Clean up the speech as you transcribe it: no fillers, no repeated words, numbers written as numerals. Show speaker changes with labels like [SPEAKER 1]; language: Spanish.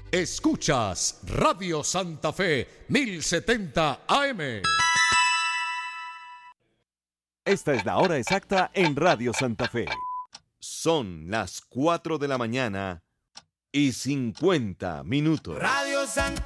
[SPEAKER 1] Escuchas Radio Santa Fe 1070 AM.
[SPEAKER 2] Esta es la hora exacta en Radio Santa Fe. Son las 4 de la mañana y 50 minutos.
[SPEAKER 3] Radio Santa